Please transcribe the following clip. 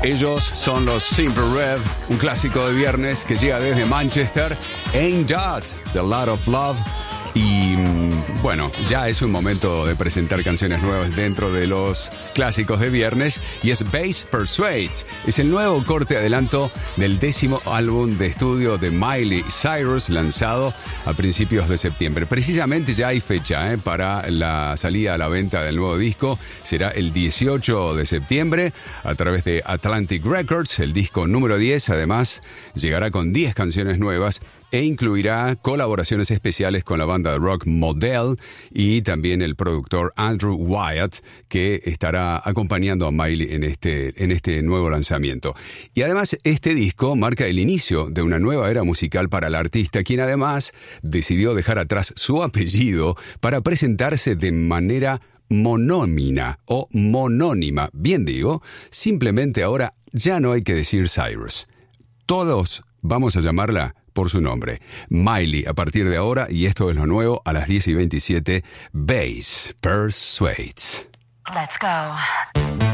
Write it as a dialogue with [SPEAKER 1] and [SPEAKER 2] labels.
[SPEAKER 1] Ellos son los Simple Red, un clásico de viernes que llega desde Manchester. Ain't That the Lot of Love. Y bueno, ya es un momento de presentar canciones nuevas dentro de los clásicos de viernes. Y es Bass Persuades. Es el nuevo corte adelanto del 10º álbum de estudio de Miley Cyrus, lanzado a principios de septiembre. Precisamente ya hay fecha para la salida a la venta del nuevo disco. Será el 18 de septiembre a través de Atlantic Records. El disco número 10, además, llegará con 10 canciones nuevas e incluirá colaboraciones especiales con la banda de rock Model y también el productor Andrew Wyatt, que estará acompañando a Miley en este nuevo lanzamiento. Y además, este disco marca el inicio de una nueva era musical para el artista, quien además decidió dejar atrás su apellido para presentarse de manera monómina o monónima. Bien digo, simplemente ahora ya no hay que decir Cyrus. Todos vamos a llamarla por su nombre, Miley, a partir de ahora, y esto es lo nuevo a las 10:27, Bass Persuades.
[SPEAKER 2] Let's go.